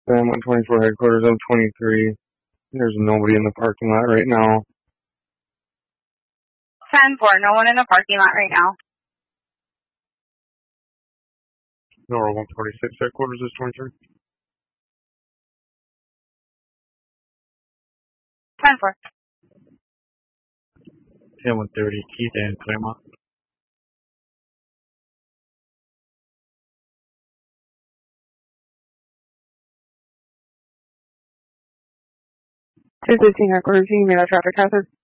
Sam 124 headquarters of 23. There's nobody in the parking lot right now. 10-4, no one in the parking lot right now. Nora 146 headquarters is 23. 10-4. Sam 130, Keith and Claremont. Headquarters, you made a traffic hazard.